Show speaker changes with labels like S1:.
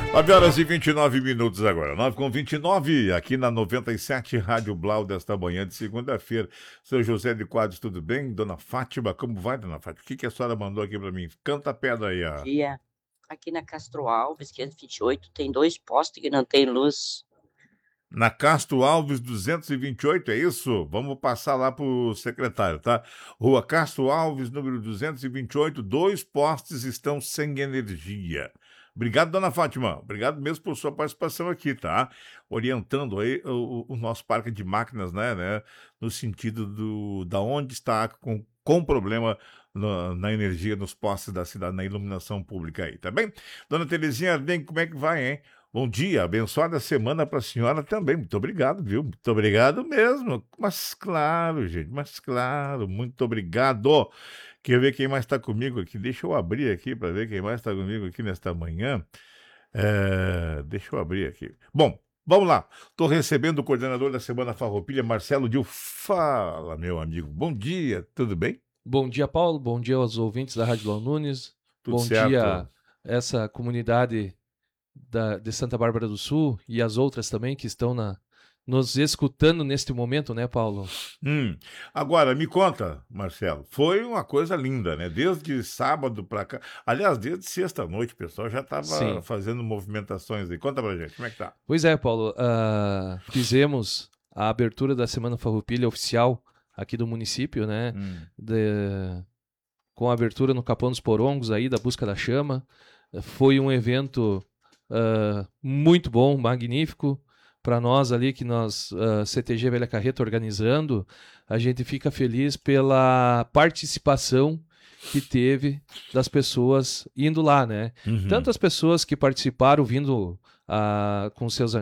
S1: 9h29 agora. 9h29, aqui na 97 Rádio Blau desta manhã de segunda-feira. Seu José de Quadros, tudo bem? Dona Fátima, como vai, dona Fátima? O que a senhora mandou aqui pra mim? Canta a pedra aí, ó.
S2: Dia. Aqui na Castro Alves, 528, tem 2 postes que não tem luz.
S1: Na Castro Alves 228, é isso? Vamos passar lá pro secretário, tá? Rua Castro Alves, número 228, 2 postes estão sem energia. Obrigado, dona Fátima. Obrigado mesmo por sua participação aqui, tá? Orientando aí o nosso parque de máquinas, né? No sentido da onde está com problema na energia nos postes da cidade, na iluminação pública aí, tá bem? Dona Terezinha Arden, como é que vai, hein? Bom dia, abençoada semana para a senhora também. Muito obrigado, viu? Muito obrigado mesmo. Mas claro, gente, mas claro, muito obrigado. Quer ver quem mais está comigo aqui? Deixa eu abrir aqui para ver quem mais está comigo aqui nesta manhã. Deixa eu abrir aqui. Bom, vamos lá. Estou recebendo o coordenador da Semana Farroupilha, Marcelo Dil. Fala, meu amigo. Bom dia, tudo bem?
S3: Bom dia, Paulo. Bom dia aos ouvintes da Rádio Lau Nunes.
S1: Tudo
S3: Bom dia
S1: certo?
S3: a essa comunidade de Santa Bárbara do Sul e as outras também que estão nos escutando neste momento, né, Paulo?
S1: Agora, me conta, Marcelo, foi uma coisa linda, né? Desde sábado para cá, aliás, desde sexta-noite, o pessoal já estava
S3: Sim.
S1: fazendo movimentações aí. Conta pra gente, como é que tá?
S3: Pois é, Paulo. Fizemos a abertura da Semana Farroupilha oficial aqui do município, né? Com a abertura no Capão dos Porongos aí, da Busca da Chama. Foi um evento muito bom, magnífico. Para nós ali, que nós, CTG Velha Carreta, organizando, a gente fica feliz pela participação que teve das pessoas indo lá, né?
S1: Uhum.
S3: Tanto as pessoas que participaram vindo com seus